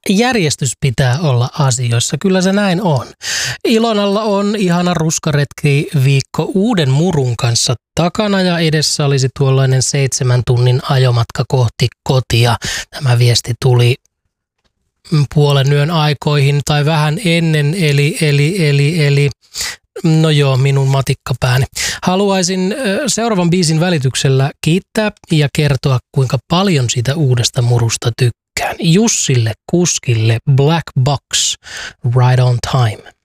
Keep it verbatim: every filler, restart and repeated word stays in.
järjestys pitää olla asioissa. Kyllä se näin on. Ilonalla on ihana ruskaretki viikko uuden murun kanssa takana ja edessä olisi tuollainen seitsemän tunnin ajomatka kohti kotia. Tämä viesti tuli puolen yön aikoihin tai vähän ennen, eli, eli, eli, eli no joo, minun matikkapääni. Haluaisin seuraavan biisin välityksellä kiittää ja kertoa, kuinka paljon siitä uudesta murusta tykkään. Jussille, kuskille, Black Box, Right on Time.